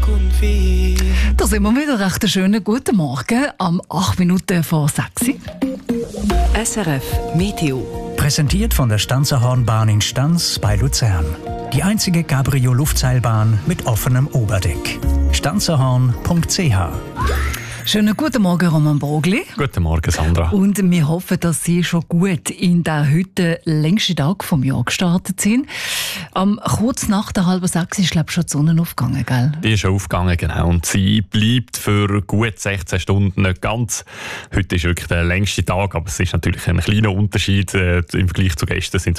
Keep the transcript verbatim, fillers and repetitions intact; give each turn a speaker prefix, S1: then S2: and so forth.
S1: Da sind wir wieder. Recht einen schönen guten Morgen am acht Minuten vor sechs.
S2: S R F Meteo.
S3: Präsentiert von der Stanzerhornbahn in Stanz bei Luzern. Die einzige Cabrio-Luftseilbahn mit offenem Oberdeck. stanzerhorn punkt c h.
S1: Schönen guten Morgen, Roman Brogli.
S4: Guten Morgen, Sandra.
S1: Und wir hoffen, dass Sie schon gut in den heute längsten Tag vom Jahr gestartet sind. Um, kurz nach der halben sechs ist, glaube ich, schon die Sonne aufgegangen, gell?
S4: Die ist schon aufgegangen, genau. Und sie bleibt für gut sechzehn Stunden nicht ganz. Heute ist wirklich der längste Tag, aber es ist natürlich ein kleiner Unterschied. Äh, Im Vergleich zu gestern sind